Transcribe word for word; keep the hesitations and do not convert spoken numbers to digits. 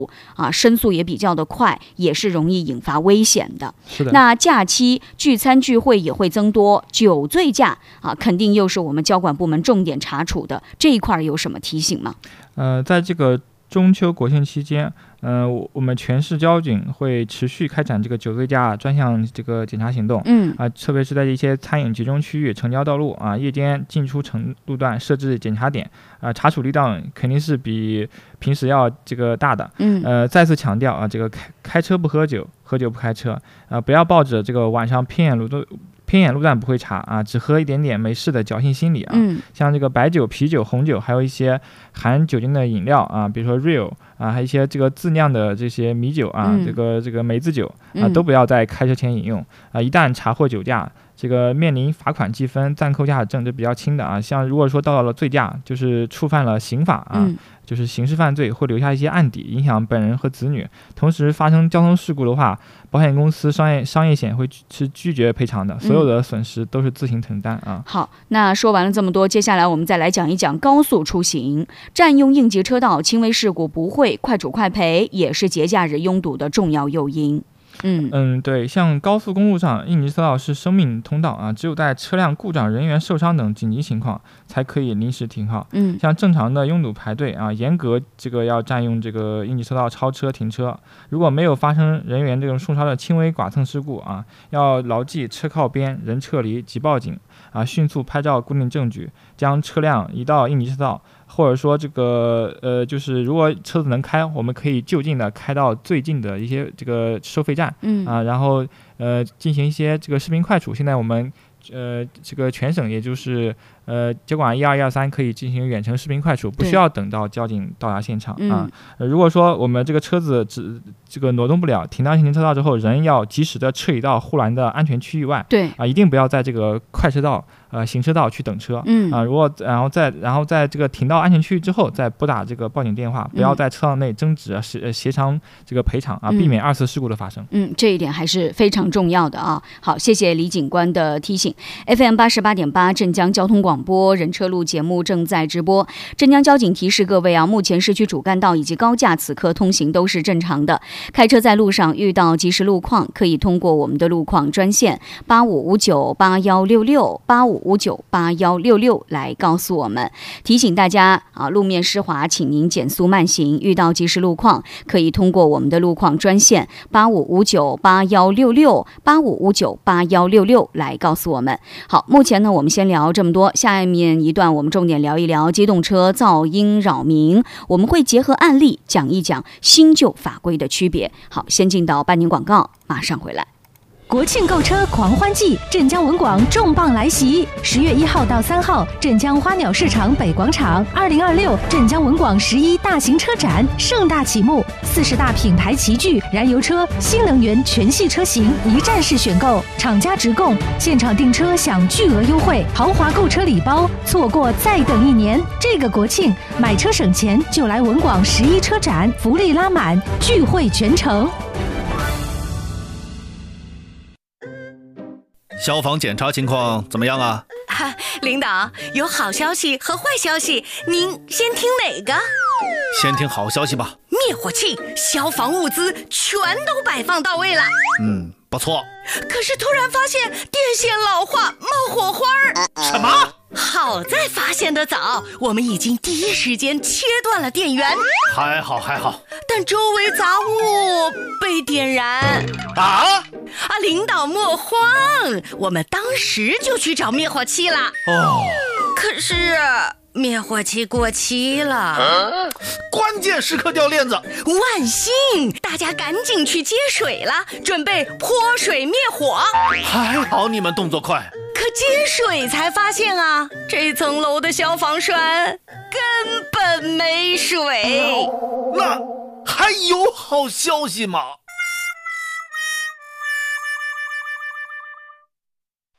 啊，申诉也比较的快，也是容易引发危险的。 是的。 那假期聚餐聚会也会增多，酒醉驾啊，肯定又是我们交管部门重点查处的。这一块有什么提醒吗？ 呃，在这个中秋国庆期间，呃，我们全市交警会持续开展这个酒醉驾专项这个检查行动。 嗯啊、呃，特别是在一些餐饮集中区域、城郊道路啊、夜间进出城路段设置检查点啊、呃，查处力道肯定是比平时要这个大的。 嗯， 呃，再次强调啊，这个开开车不喝酒，喝酒不开车啊、呃，不要抱着这个晚上偏远路都。偏远路段不会查啊，只喝一点点没事的侥幸心理啊。 嗯， 像这个白酒、啤酒、红酒，还有一些含酒精的饮料啊，比如说 Real 啊，还有一些这个自酿的这些米酒啊， 嗯、 这个这个梅子酒啊，都不要在开车前饮用啊。一旦查获酒驾，这个面临罚款记分、暂扣驾驶证，这比较轻的啊。像如果说到了醉驾，就是触犯了刑法啊。 嗯， 就是刑事犯罪，会留下一些案底，影响本人和子女。同时发生交通事故的话，保险公司商业商业险会是拒绝赔偿的，所有的损失都是自行承担啊。 嗯、好，那说完了这么多，接下来我们再来讲一讲高速出行，占用应急车道，轻微事故不会快主快赔，也是节假日拥堵的重要诱因。嗯嗯，对，像高速公路上，应急车道是生命通道啊，只有在车辆故障、人员受伤等紧急情况，才可以临时停靠。 嗯， 像正常的拥堵排队啊，严格这个要占用这个应急车道超车停车。如果没有发生人员这种受伤的轻微剐蹭事故啊，要牢记车靠边、人撤离即报警啊，迅速拍照固定证据，将车辆移到应急车道。或者说这个呃，就是如果车子能开，我们可以就近的开到最近的一些这个收费站， 嗯啊，然后呃进行一些这个视频快处。现在我们呃这个全省也就是呃交管一二一二三可以进行远程视频快处，不需要等到交警到达现场啊。呃、如果说我们这个车子只这个挪动不了，停到应急车道之后，人要及时的撤离到护栏的安全区域外。 对啊，一定不要在这个快车道。呃，行车道去等车， 嗯啊，如果然后在然后在这个停到安全区域之后，再拨打这个报警电话，不要在车道内争执啊，协协商这个赔偿啊，避免二次事故的发生。 嗯，这一点还是非常重要的啊。好，谢谢李警官的提醒。F M 八十八点八镇江交通广播人车路节目正在直播。镇江交警提示各位啊，目前市区主干道以及高架此刻通行都是正常的。开车在路上遇到即时路况，可以通过我们的路况专线八五五九八幺六六八五五九八幺六六来告诉我们。提醒大家啊，路面湿滑，请您减速慢行。遇到即时路况，可以通过我们的路况专线八五五九八幺六六八五五九八幺六六来告诉我们。好，目前呢，我们先聊这么多。下面一段我们重点聊一聊机动车噪音扰民，我们会结合案例讲一讲新旧法规的区别。好，先进到半年广告，马上回来。 国庆购车狂欢季，镇江文广重磅来袭！十月一号到三号，镇江花鸟市场北广场，二零二六镇江文广十一大型车展盛大启幕，四十大品牌齐聚，燃油车、新能源全系车型一站式选购，厂家直供，现场订车享巨额优惠，豪华购车礼包，错过再等一年。这个国庆买车省钱，就来文广十一车展，福利拉满，聚会全城。 消防检查情况怎么样啊？ 啊，领导，有好消息和坏消息，您先听哪个？ 先听好消息吧。 灭火器、消防物资全都摆放到位了。 嗯，不错。 可是突然发现电线老化，冒火花儿。 什么？ 好在发现得早，我们已经第一时间切断了电源。 还好还好， 但周围杂物被点燃。 啊啊！领导莫慌，我们当时就去找灭火器了。 哦， 可是灭火器过期了。 啊，关键时刻掉链子。 万幸，大家赶紧去接水了，准备泼水灭火。 还好你们动作快。 可接水才发现啊，这层楼的消防栓根本没水。 那还有好消息吗？